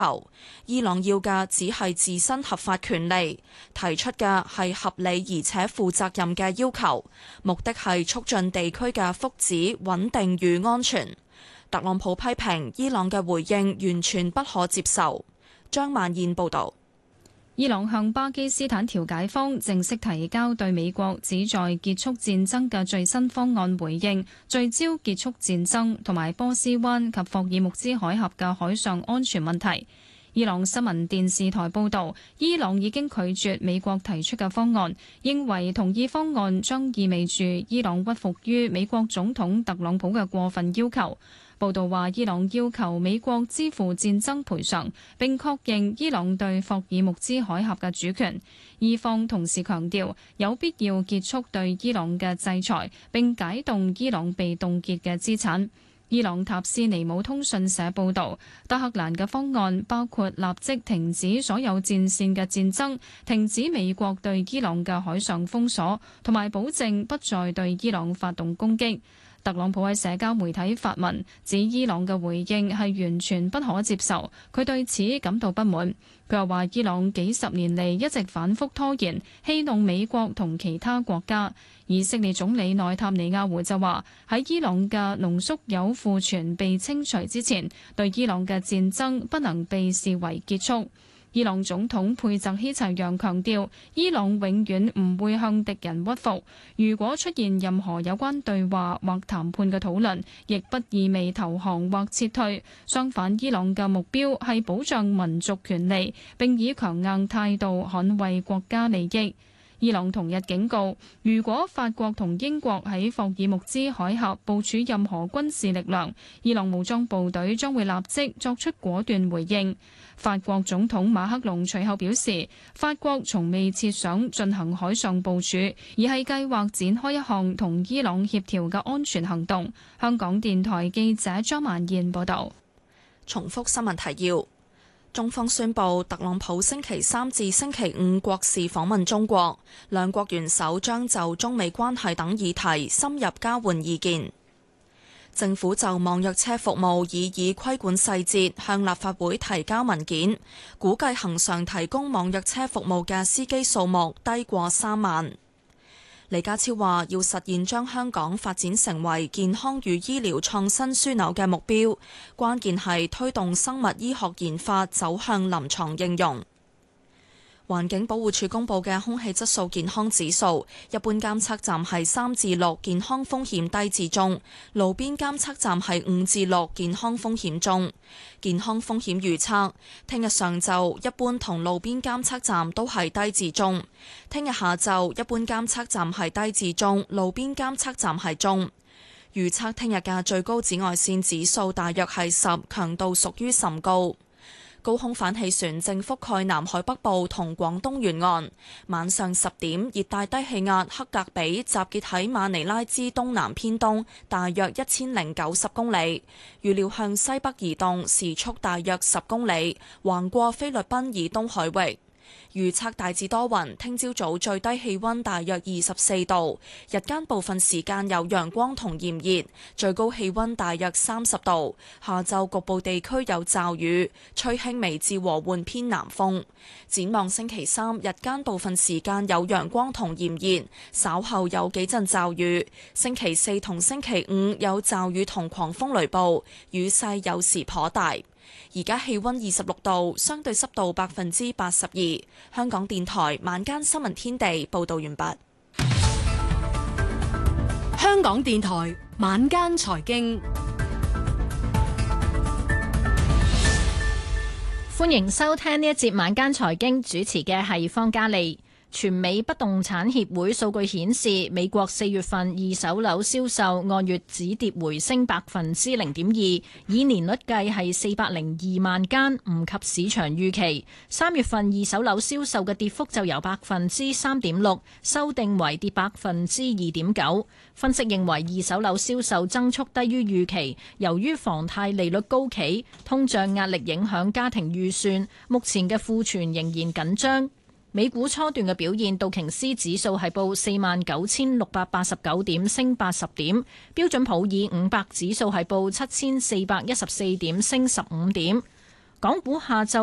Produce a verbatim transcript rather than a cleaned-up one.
求。伊朗要嘅只係自身合法權利，提出嘅係合理而且負責任嘅要求，目的係促進地區嘅福祉、穩定與安全。特朗普批評伊朗嘅回應完全不可接受。張曼燕報導。 伊朗向巴基斯坦調解方正式提交對美國旨在結束戰爭嘅最新方案回應，聚焦結束戰爭同埋波斯灣及霍爾木茲海峽嘅海上安全問題。伊朗新聞電視台報導，伊朗已經拒絕美國提出嘅方案，認為同意方案將意味住伊朗屈服於美國總統特朗普嘅過分要求。報道話，伊朗要求美國支付戰爭賠償，並確認伊朗對霍爾木茲海峽嘅主權。伊方同時強調，有必要結束對伊朗嘅制裁，並解凍伊朗被凍結嘅資產。伊朗塔斯尼姆通訊社報導，德黑蘭嘅方案包括立即停止所有戰線嘅戰爭，停止美國對伊朗嘅海上封鎖，同埋保證不再對伊朗發動攻擊。特朗普喺社交媒體發文，指伊朗嘅回應係完全不可接受，佢對此感到不滿。佢又話，伊朗幾十年嚟一直反覆拖延，戲弄美國同其他國家。以色列總理內塔尼亞胡就話，喺伊朗嘅濃縮鈾庫存被清除之前，對伊朗嘅戰爭不能被視為結束。伊朗總統佩澤希齊揚強調，伊朗永遠唔會向敵人屈服。如果出現任何有關對話或談判嘅討論，亦不意味投降或撤退。相反，伊朗嘅目標係保障民族權利，並以強硬態度捍衛國家利益。伊朗同日警告，如果法國同英國喺霍爾木茲海峽部署任何軍事力量，伊朗武裝部隊將會立即作出果斷回應。法國總統馬克龍隨後表示，法國從未設想進行海上部署，而係計劃展開一項同伊朗協調嘅安全行動。香港電台記者張曼燕報導。 重複新聞提要。中方宣布，特朗普星期三至星期五國事訪問中國，兩國元首將就中美關係等議題深入交換意見。政府就網約車服務擬議規管細節向立法會提交文件，估計恆常提供網約車服務嘅司機數目低過三萬。李家超話，要實現將香港發展成為健康與醫療創新樞紐嘅目標，關鍵係推動生物醫學研發走向臨床應用。環境保護署公布嘅空氣質素健康指數，一般監測站係三至六，健康風險低至中；路邊監測站係五至六，健康風險中。健康風險預測，聽日上晝一般同路邊監測站都係低至中；聽日下晝一般監測站係低至中，路邊監測站係中。預測聽日嘅最高紫外線指數大約係十，強度屬於甚高。高空反氣旋正覆蓋南海北部同廣東沿岸。晚上十點，熱帶低氣壓克格比集結喺馬尼拉之東南偏東，大約一千零九十公里，預料向西北移動，時速大約十公里，橫過菲律賓以東海域。預測大致多雲，聽朝早最低氣溫大約二十四度，日間部分時間有陽光同炎熱，最高氣溫大約三十度。下晝局部地區有驟雨，吹輕微至和緩偏南風。展望星期三，日間部分時間有陽光同炎熱，稍後有幾陣驟雨。星期四同星期五有驟雨同狂風雷暴，雨勢有時頗大。而家氣溫二十六度，相對濕度百分之八十二。香港電台晚間新聞天地報道完畢。 香港電台晚間財經， 歡迎收聽呢一節晚間財經，主持嘅係方嘉利。全美不動產協會數據顯示，美國四月份二手樓銷售按月止跌回升百分之零點二，以年率計係四百零二萬間，唔及市場預期。三月份二手樓銷售嘅跌幅就由百分之三點六修訂為跌百分之二點九。分析認為二手樓銷售增速低於預期，由於房貸利率高企、通脹壓力影響家庭預算，目前嘅庫存仍然緊張。美股初段嘅表現，道瓊斯指數係報四萬九千六百八十九點，升八十點；標準普爾五百指數係報七千四百一十四點，升十五點。 港股下晝